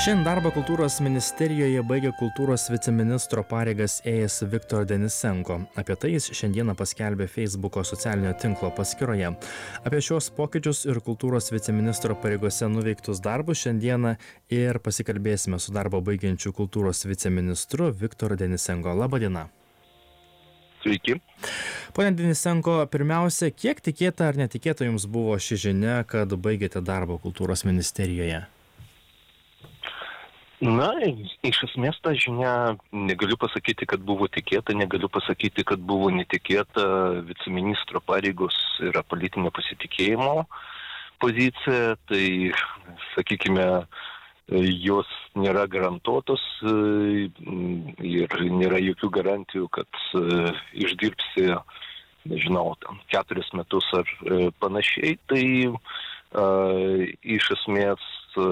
Šiandien darbą kultūros ministerijoje baigė kultūros viceministro pareigas ėjęs Viktor Denisenko. Apie tai jis šiandieną paskelbė Facebooko socialinio tinklo paskyroje. Apie šios pokyčius ir kultūros viceministro pareigose nuveiktus darbus šiandieną ir pasikalbėsime su darbą baigiančiu kultūros viceministru Viktoru Denisenko. Labą dieną. Sveiki. Pone Denisenko, pirmiausia, kiek tikėta ar netikėta jums buvo ši žinia, kad baigėte darbą kultūros ministerijoje? Na, iš esmės ta žinia, negaliu pasakyti, kad buvo tikėta, negaliu pasakyti, kad buvo netikėta. Viceministro pareigos yra politinio pasitikėjimo pozicija, tai, sakykime, jos nėra garantuotos ir nėra jokių garantijų, kad išdirbsi, nežinau, 4 metus ar panašiai. Tai iš esmės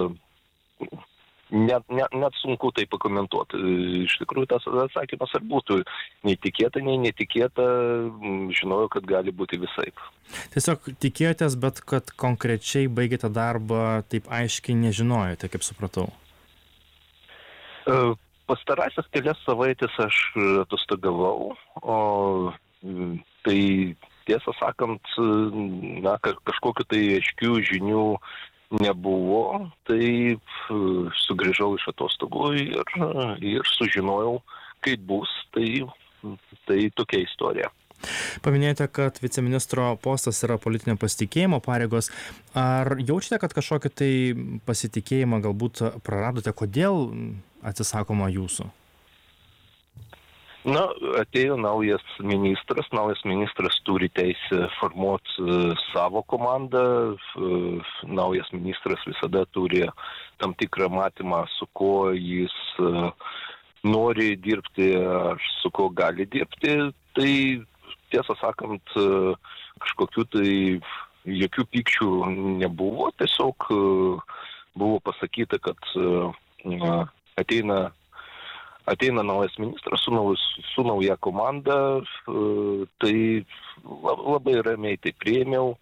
net sunku tai pakomentuoti. Iš tikrųjų, tas atsakymas ar būtų netikėta, netikėta, žinojau, kad gali būti visaip. Tiesiog tikėjotės, bet kad konkrečiai baigėte darbą, taip aiškiai nežinojote, kaip supratau. Pastarąsias kelias savaitės aš atostogavau, o tai tiesą sakant, na, kažkokiu tai aiškių žinių nebuvo, tai sugrįžau iš atostogų ir sužinojau, kaip bus, tai tokia istorija. Paminėjote, kad viceministro postas yra politinio pasitikėjimo pareigos. Ar jaučiate, kad kažkokį tai pasitikėjimą galbūt praradote? Kodėl atsisakoma jūsų? Na, atėjo naujas ministras turi teisę formuoti savo komandą, naujas ministras visada turi tam tikrą matymą, su kuo jis nori dirbti ar su kuo gali dirbti, tai tiesą sakant, kažkokių tai jokių pykčių nebuvo, tiesiog buvo pasakyta, kad ateina naujas ministras su nauja komanda, tai labai ramiai tai priėmiau.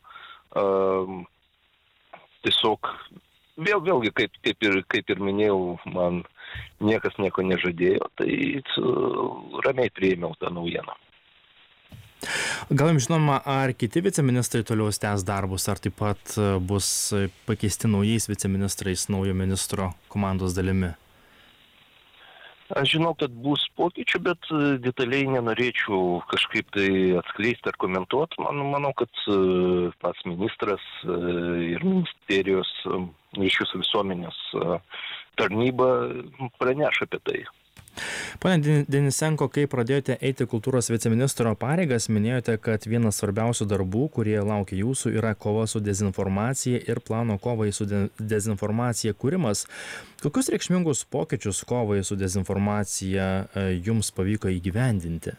Tiesiog vėlgi, kaip ir minėjau, man niekas nieko nežadėjo, tai ramiai priėmiau tą naujieną. Gal jums žinoma, ar kiti viceministrai toliau tęs darbus, ar taip pat bus pakeisti naujais viceministrais, naujo ministro komandos dalimi? Aš žinau, kad bus pokyčių, bet detaliai nenorėčiau kažkaip tai atskleisti ar komentuoti. Manau, kad pats ministras ir ministerijos ryšių su visuomenės tarnyba praneš apie tai. Pone Denisenko, kai pradėjote eiti kultūros viceministro pareigas, minėjote, kad vienas svarbiausių darbų, kurie laukia jūsų, yra kova su dezinformacija ir plano kovai su dezinformacija kūrimas. Kokius reikšmingus pokyčius kovai su dezinformacija jums pavyko įgyvendinti?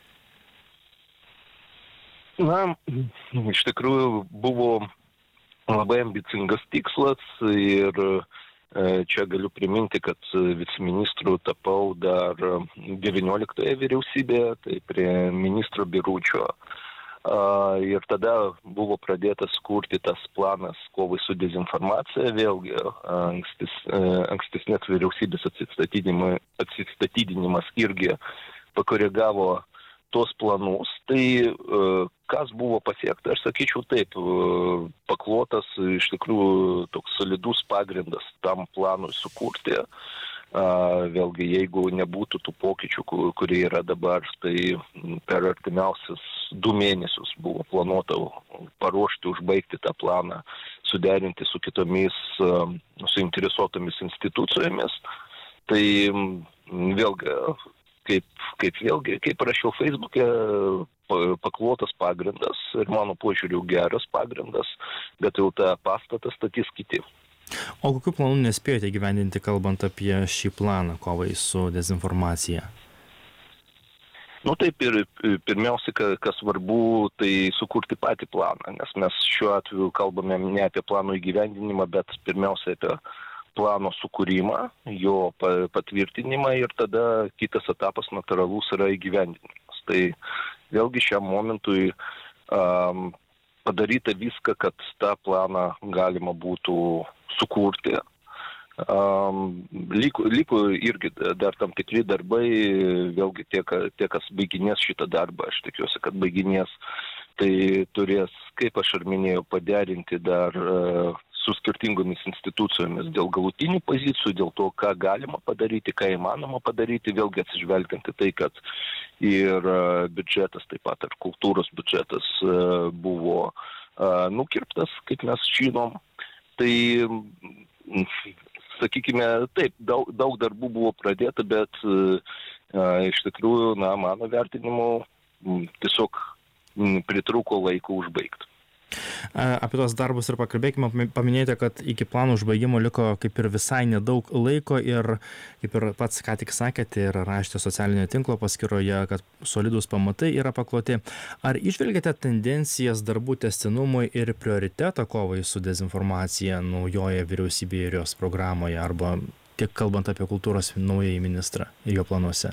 Na, iš tikrųjų buvo labai ambicingas tikslas ir čia galiu priminti, kad viceministrų tapau dar 19 vyriausybėje, tai prie ministro Biručio. Ir tada buvo pradėtas kurti tas planas kovai su dezinformacija. Vėlgi, ankstesnės vyriausybės atsistatydinimas irgi pakoregavo tos planus. Tai kas buvo pasiekta, aš sakyčiau taip, paklotas iš tikrųjų toks solidus pagrindas tam planui sukurti. Vėlgi, jeigu nebūtų tų pokyčių, kurie yra dabar, tai per artimiausius 2 mėnesius buvo planuota paruošti, užbaigti tą planą, suderinti su kitomis suinteresuotomis institucijomis. Tai vėlgi, kaip rašiau Facebook'e, paklotas pagrindas ir mano požiūriu geras pagrindas, bet jau tą pastatą statys kiti. O kokių planų nespėjote įgyvendinti, kalbant apie šį planą kovai su dezinformacija? Nu taip, pirmiausia, kas svarbu, tai sukurti patį planą, nes mes šiuo atveju kalbame ne apie plano įgyvendinimą, bet pirmiausia apie plano sukūrimą, jo patvirtinimą ir tada kitas etapas natūralus yra įgyvendinimas. Tai vėlgi šiam momentui padaryta viską, kad tą planą galima būtų sukurti, Liko irgi dar tam tikri darbai, vėlgi tie, kas baiginės šitą darbą, aš tikiuosi, kad baiginės, tai turės, kaip aš ir minėjau, paderinti dar su skirtingomis institucijomis dėl galutinių pozicijų, dėl to, ką galima padaryti, ką įmanoma padaryti, vėlgi atsižvelgiant į tai, kad ir biudžetas, taip pat ir kultūros biudžetas buvo nukirptas, kaip mes žinom. Tai, sakykime, taip, daug darbų buvo pradėta, bet iš tikrųjų, mano vertinimu, tiesiog pritrūko laiko užbaigti. Apie tos darbus ir pakalbėkime. Paminėjote, kad iki plano užbaigimo liko kaip ir visai nedaug laiko ir kaip ir pats ką tik sakėte ir rašėte socialinio tinklo paskyroje, kad solidūs pamatai yra pakloti. Ar išvelgiate tendencijas darbų tęstinumui ir prioritetą kovai su dezinformacija naujoje vyriausybėje ir jos programoje, arba tiek kalbant apie kultūros naująjį ministrą ir jo planuose?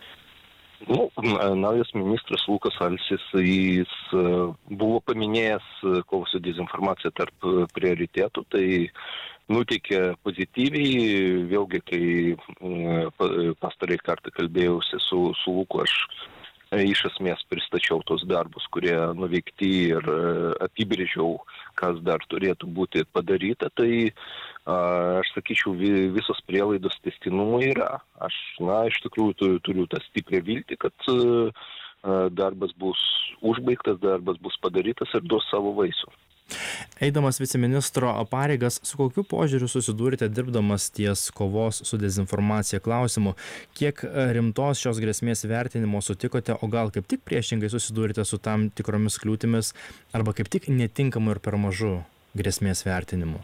Naujas ministras Lukas Alsis, jis buvo paminėjęs kovą su dezinformacija tarp prioritėtų, tai nuteikė pozityviai, vėlgi, kai pastarai kartą kalbėjausi su Luku, aš iš esmės pristačiau tos darbus, kurie nuveikti ir apibrėžiau, kas dar turėtų būti padaryta, tai aš sakyčiau, visos prielaidos tęstinumui yra. Aš, iš tikrųjų turiu tą stiprią viltį, kad darbas bus užbaigtas, darbas bus padarytas ir duos savo vaisių. Eidamas viceministro pareigas, su kokiu požiūriu susidūrėte dirbdamas ties kovos su dezinformacija klausimu? Kiek rimtos šios grėsmės vertinimo sutikote, o gal kaip tik priešingai susidūrėte su tam tikromis kliūtimis, arba kaip tik netinkamu ir per mažu grėsmės vertinimu?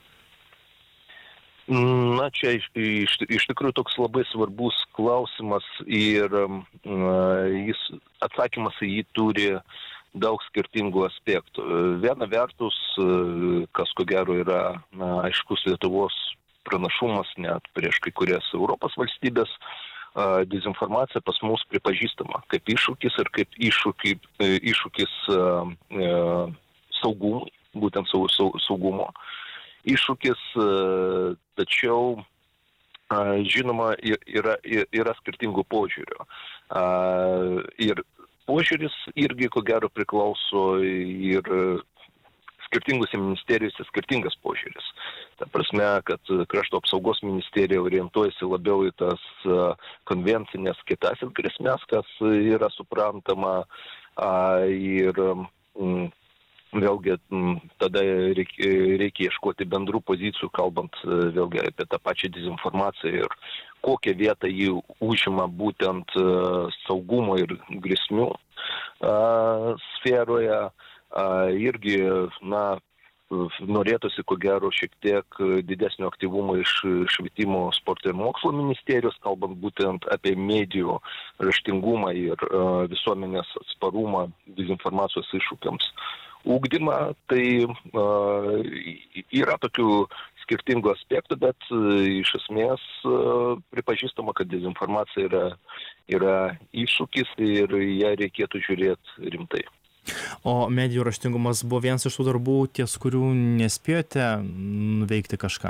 Čia iš tikrųjų toks labai svarbus klausimas ir atsakymas į jį turi daug skirtingų aspektų. Viena vertus, kas ko gero yra aiškus Lietuvos pranašumas net prieš kai kurias Europos valstybės, dezinformacija pas mus pripažįstama kaip iššūkis ir kaip iššūkis saugumui, būtent saugumo iššūkis, tačiau žinoma yra skirtingų požiūrių. Ir požiūris irgi, ko gero, priklauso ir skirtingose ministerijose skirtingas požiūris. Ta prasme, kad krašto apsaugos ministerija orientuojasi labiau į tas konvencinės kietasis grėsmės, kas yra suprantama, ir vėlgi tada reikia ieškoti bendrų pozicijų, kalbant vėlgi apie tą pačią dezinformaciją ir kokią vietą jį užima būtent saugumo ir grėsmių sferoje. Irgi, norėtųsi, ko gero, šiek tiek didesnio aktyvumo iš švietimo, sporto ir mokslo ministerijos, kalbant būtent apie medijų raštingumą ir visuomenės atsparumą dezinformacijos iššūkiams ugdymą. Tai yra tokių skirtingų aspektų, bet iš esmės pripažįstama, kad dezinformacija yra iššūkis ir ją reikėtų žiūrėti rimtai. O medijų raštingumas buvo vienas iš tų darbų, ties kurių nespėjote nuveikti kažką?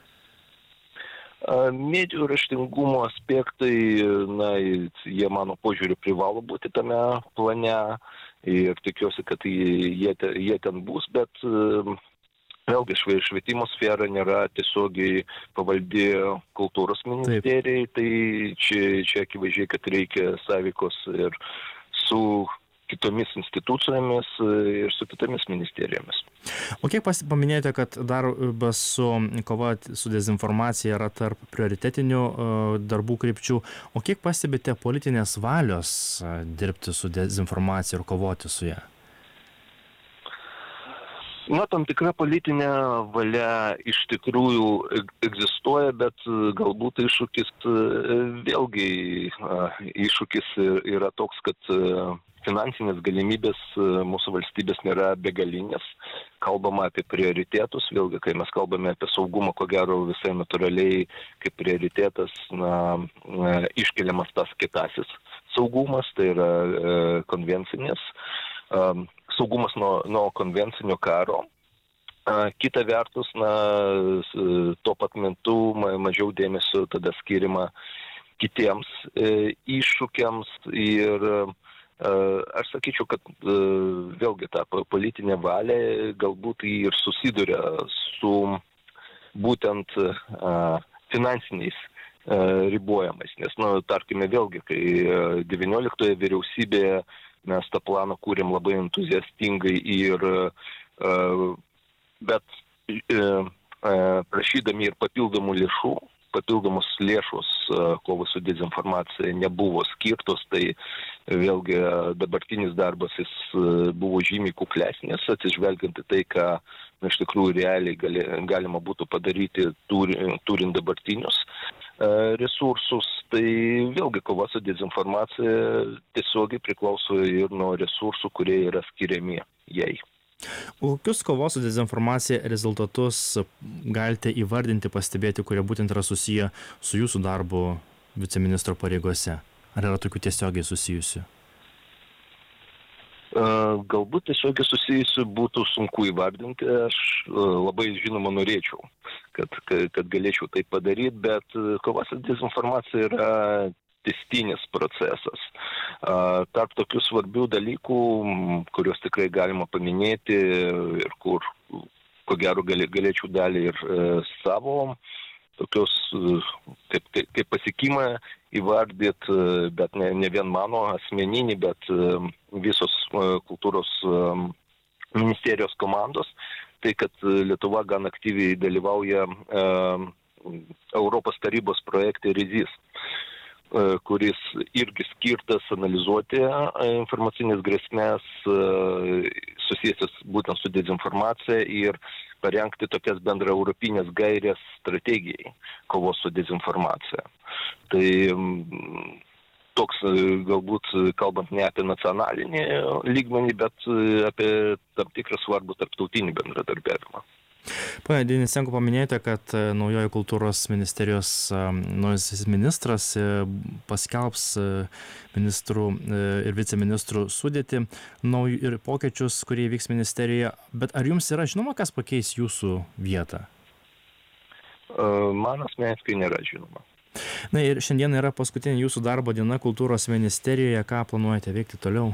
Medijų raštingumo aspektai, jie mano požiūriu privalo būti tame plane ir tikiuosi, kad jie ten bus, bet vėlgi švietimo sfera nėra tiesiogiai pavaldi kultūros ministerijai. Taip. Tai čia akivaizdžiai, kad reikia sąveikos ir su kitomis institucijomis ir su kitomis ministerijomis. O kiek paminėjote, kad darbas su kova su dezinformacija yra tarp prioritetinių darbų krypčių, o kiek pastebite politinės valios dirbti su dezinformacija ir kovoti su ją? Tam tikra politinė valia iš tikrųjų egzistuoja, bet galbūt iššūkis yra toks, kad finansinės galimybės mūsų valstybės nėra begalinės. Kalbama apie prioritetus, vėlgi, kai mes kalbame apie saugumą, ko gero visai natūraliai kaip prioritetas iškeliamas tas kietasis saugumas, tai yra konvencinės saugumas nuo konvencinio karo. Kita vertus, tuo pat metu mažiau dėmesio tada skiriama kitiems iššūkiams ir aš sakyčiau, kad vėlgi ta politinė valia galbūt ir susiduria su būtent finansiniais ribojamais, nes, tarkime, vėlgi, kai 19 vyriausybėje mes tą planą kūrėm labai entuziastingai bet prašydami ir papildomų lėšų, papildomos lėšos kovai su dezinformacija nebuvo skirtos, tai vėlgi dabartinis darbas jis buvo žymiai kuklesnis, atsižvelgiant į tai, ką iš tikrųjų realiai galima būtų padaryti turint dabartinius resursus, tai vėlgi kova su dezinformacija tiesiogiai priklauso ir nuo resursų, kurie yra skiriami jai. Kokius kovos su dezinformacija rezultatus galite įvardinti, pastebėti, kurie būtent yra susiję su jūsų darbu viceministro pareigose? Ar yra tokių tiesiogiai susijusių? Galbūt tiesiogiai susijusių būtų sunku įvardinti. Aš labai žinoma norėčiau, kad galėčiau tai padaryti, bet kova su dezinformacija yra tęstinis procesas. Tarp tokių svarbių dalykų, kuriuos tikrai galima paminėti ir kur, ko gero, galėčiau dalį ir savo tokios kaip pasiekimą įvardyti, bet ne vien mano asmeninį, bet visos kultūros ministerijos komandos, tai kad Lietuva gan aktyviai dalyvauja Europos tarybos projekte RIZIS, kuris irgi skirtas analizuoti informacinės grėsmės susijusias būtent su dezinformacija ir parengti tokias bendra europinės gairės strategijai kovos su dezinformacija. Tai toks galbūt kalbant ne apie nacionalinį lygmenį, bet apie tam tikrą svarbų tarptautinį bendradarbiavimą. Pone Denisenko, paminėjote, kad naujoji kultūros ministerijos naujasis ministras paskelbs ministrų ir viceministrų sudėtį ir pokyčius, kurie vyks ministerijoje. Bet ar jums yra žinoma, kas pakeis jūsų vietą? Man asmeniškai nėra žinoma. Na ir šiandien yra paskutinė jūsų darbo diena kultūros ministerijoje. Ką planuojate veikti toliau?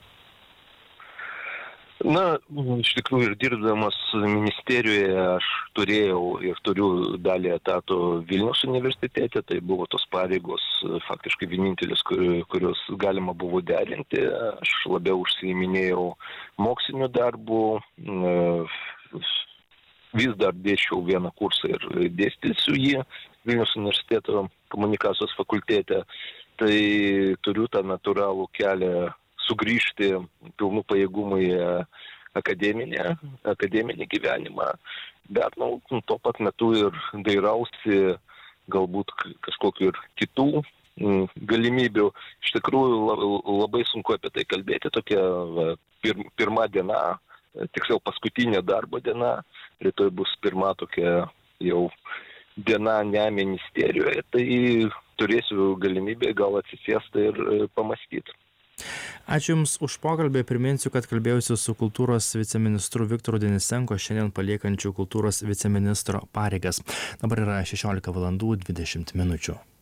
Iš tikrųjų ir dirbdamas ministerijoje aš turėjau ir turiu dalį etato Vilniaus universitete, tai buvo tos pareigos faktiškai vienintelis, kurios galima buvo derinti. Aš labiau užsiiminėjau moksliniu darbu, vis dar dėsčiau vieną kursą ir dėstysiu jį Vilniaus universiteto komunikacijos fakultete, tai turiu tą natūralų kelią sugrįžti pilnų pajėgumų į akademinį gyvenimą, bet tuo pat metu ir dairausi galbūt kažkokių ir kitų galimybių. Iš tikrųjų labai sunku apie tai kalbėti, tokia pirma diena, tiksliau paskutinė darbo diena, rytoj bus pirma tokia jau diena ne ministerijoje, tai turėsiu galimybę gal atsisėsti ir pamąstyti. Ačiū Jums už pokalbį. Priminsiu, kad kalbėjausi su kultūros viceministru Viktoru Denisenko, šiandien paliekančiu kultūros viceministro pareigas. Dabar yra 16:20 min.